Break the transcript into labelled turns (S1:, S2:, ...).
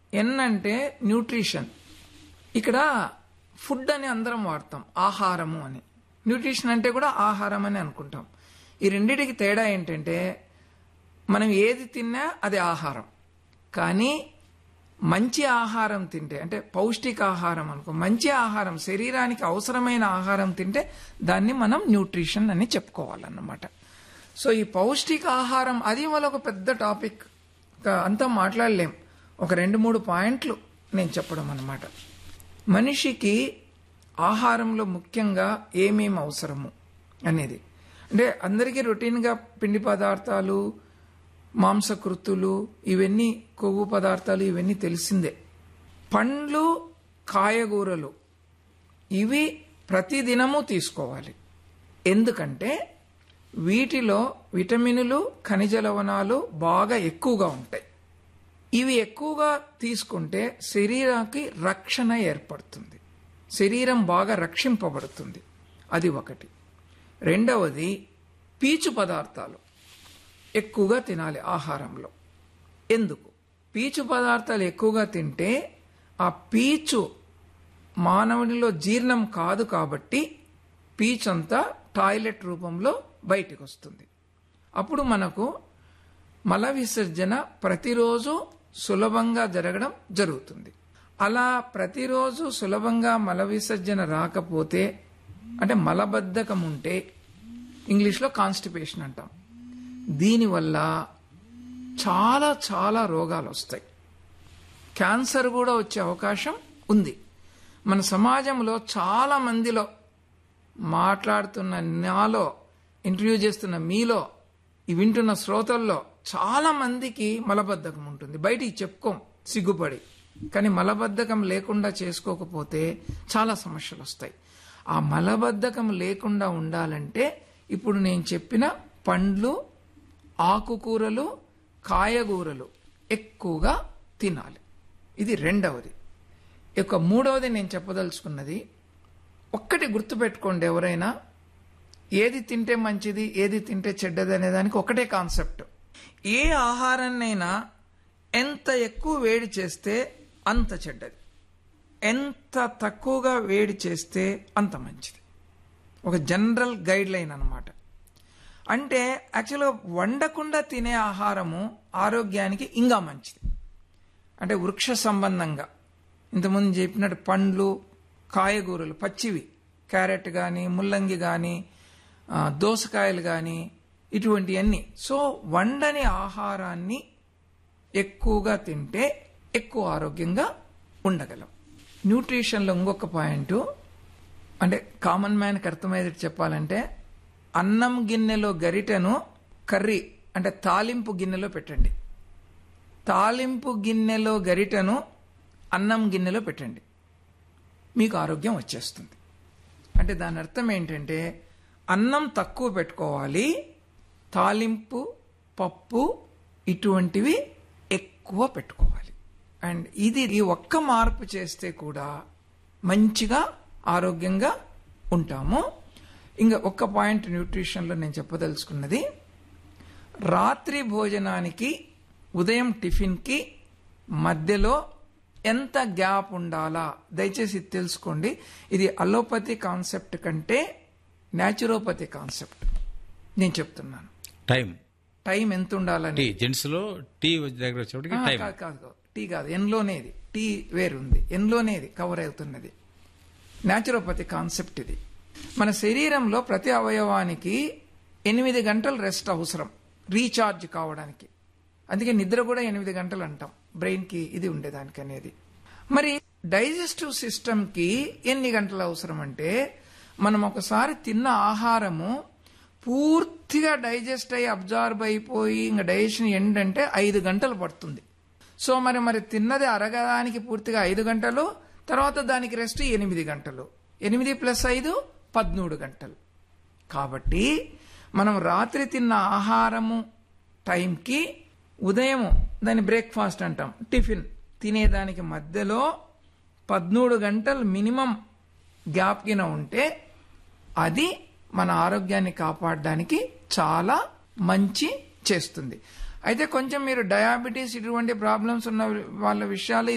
S1: ఎన్ అంటే న్యూట్రిషన్. ఇక్కడ ఫుడ్ అని అందరం వాడతాం, ఆహారము అని. న్యూట్రిషన్ అంటే కూడా ఆహారం అని అనుకుంటాం. ఈ రెండిటికి తేడా ఏంటంటే మనం ఏది తిన్నా అది ఆహారం, కానీ మంచి ఆహారం తింటే, అంటే పౌష్టికాహారం అనుకో, మంచి ఆహారం, శరీరానికి అవసరమైన ఆహారం తింటే దాన్ని మనం న్యూట్రిషన్ అని చెప్పుకోవాలన్నమాట. సో ఈ పౌష్టికాహారం అది వాళ్ళ ఒక పెద్ద టాపిక్, అంతా మాట్లాడలేం. ఒక 2-3 పాయింట్లు నేను చెప్పడం అన్నమాట. మనిషికి ఆహారంలో ముఖ్యంగా ఏమేమి అవసరము అనేది, అంటే అందరికీ రొటీన్గా పిండి పదార్థాలు, మాంసకృతులు, ఇవన్నీ కొవ్వు పదార్థాలు, ఇవన్నీ తెలిసిందే. పండ్లు, కాయగూరలు ఇవి ప్రతిదినము తీసుకోవాలి. ఎందుకంటే వీటిలో విటమినులు, ఖనిజ లవణాలు బాగా ఎక్కువగా ఉంటాయి. ఇవి ఎక్కువగా తీసుకుంటే శరీరానికి రక్షణ ఏర్పడుతుంది, శరీరం బాగా రక్షింపబడుతుంది. అది ఒకటి. రెండవది, పీచు పదార్థాలు ఎక్కువగా తినాలి ఆహారంలో. ఎందుకు? పీచు పదార్థాలు ఎక్కువగా తింటే ఆ పీచు మానవునిలో జీర్ణం కాదు కాబట్టి పీచంతా టాయిలెట్ రూపంలో బయటికి వస్తుంది. అప్పుడు మనకు మల విసర్జన ప్రతిరోజు సులభంగా జరగడం జరుగుతుంది. అలా ప్రతిరోజు సులభంగా మల విసర్జన రాకపోతే, అంటే మలబద్ధకం ఉంటే, ఇంగ్లీష్లో కాన్స్టిపేషన్ అంటాం, దీనివల్ల చాలా చాలా రోగాలు వస్తాయి. క్యాన్సర్ కూడా వచ్చే అవకాశం ఉంది. మన సమాజంలో చాలా మందిలో, మాట్లాడుతున్న నాలో, ఇంటర్వ్యూ చేస్తున్న మీలో, ఈ వింటున్న శ్రోతల్లో చాలా మందికి మలబద్ధకం ఉంటుంది. బయటికి చెప్పుకోం సిగ్గుపడి, కానీ మలబద్ధకం లేకుండా చేసుకోకపోతే చాలా సమస్యలు వస్తాయి. ఆ మలబద్ధకం లేకుండా ఉండాలంటే ఇప్పుడు నేను చెప్పిన పండ్లు, ఆకుకూరలు, కాయగూరలు ఎక్కువగా తినాలి. ఇది రెండవది. ఇక మూడవది నేను చెప్పదలుచుకున్నది, ఒక్కటి గుర్తుపెట్టుకోండి, ఎవరైనా ఏది తింటే మంచిది, ఏది తింటే చెడ్డది అనే దానికి ఒకటే కాన్సెప్ట్. ఏ ఆహారాన్నైనా ఎంత ఎక్కువ వేడి చేస్తే అంత చెడ్డది, ఎంత తక్కువగా వేడి చేస్తే అంత మంచిది. ఒక జనరల్ గైడ్ లైన్ అన్నమాట. అంటే యాక్చువల్గా వండకుండా తినే ఆహారము ఆరోగ్యానికి ఇంకా మంచిది. అంటే వృక్ష సంబంధంగా ఇంతకుముందు చెప్పినట్టు పండ్లు, కాయగూరలు, పచ్చివి, క్యారెట్ కానీ, ముల్లంగి కానీ, దోసకాయలు కానీ, ఇటువంటివన్నీ. సో వండని ఆహారాన్ని ఎక్కువగా తింటే ఎక్కువ ఆరోగ్యంగా ఉండగలం. న్యూట్రిషన్లో ఇంకొక పాయింట్, అంటే కామన్ మ్యాన్కి అర్థమయ్యేది చెప్పాలంటే, అన్నం గిన్నెలో గరిటెను కర్రీ అంటే తాలింపు గిన్నెలో పెట్టండి, తాలింపు గిన్నెలో గరిటెను అన్నం గిన్నెలో పెట్టండి, మీకు ఆరోగ్యం వచ్చేస్తుంది. అంటే దాని అర్థం ఏంటంటే అన్నం తక్కువ పెట్టుకోవాలి, తాలింపు, పప్పు ఇటువంటివి ఎక్కువ పెట్టుకోవాలి. అండ్ ఈ ఒక్క మార్పు చేస్తే కూడా మంచిగా ఆరోగ్యంగా ఉంటాము. ఇంకా ఒక్క పాయింట్ న్యూట్రిషన్లో నేను చెప్పదలుచుకున్నది, రాత్రి భోజనానికి, ఉదయం టిఫిన్కి మధ్యలో ఎంత గ్యాప్ ఉండాలా దయచేసి తెలుసుకోండి. ఇది అలోపతి కాన్సెప్ట్ కంటే న్యాచురోపతి కాన్సెప్ట్ నేను చెప్తున్నాను. టైం ఎంత ఉండాలని,
S2: జెంట్స్ లో టీ దగ్గర
S1: కాదు, టీ కాదు, ఎన్లోనేది, టీ వేరుంది, ఎన్లోనేది కవర్ అవుతున్నది. న్యాచురోపతి కాన్సెప్ట్ ఇది. మన శరీరంలో ప్రతి అవయవానికి 8 గంటలు రెస్ట్ అవసరం రీఛార్జ్ కావడానికి. అందుకే నిద్ర కూడా 8 గంటలు అంటాం, బ్రెయిన్కి ఇది ఉండేదానికి అనేది. మరి డైజెస్టివ్ సిస్టమ్కి ఎన్ని గంటలు అవసరం అంటే, మనం ఒకసారి తిన్న ఆహారము పూర్తిగా డైజెస్ట్ అయ్యి అబ్జార్బ్ అయిపోయి ఇంకా డైజెషన్ ఎండ్ అంటే 5 గంటలు పడుతుంది. సో మరి తిన్నది అరగడానికి పూర్తిగా 5 గంటలు, తర్వాత దానికి రెస్ట్ 8 గంటలు, 8 + 5 13 గంటలు. కాబట్టి మనం రాత్రి తిన్న ఆహారము టైంకి, ఉదయం దాన్ని బ్రేక్ఫాస్ట్ అంటాం, టిఫిన్ తినేదానికి మధ్యలో 13 గంటలు మినిమం గ్యాప్ కింద ఉంటే అది మన ఆరోగ్యాన్ని కాపాడడానికి చాలా మంచి చేస్తుంది. అయితే కొంచెం మీరు డయాబెటీస్ ఇటువంటి ప్రాబ్లమ్స్ ఉన్న వాళ్ళ విషయాలు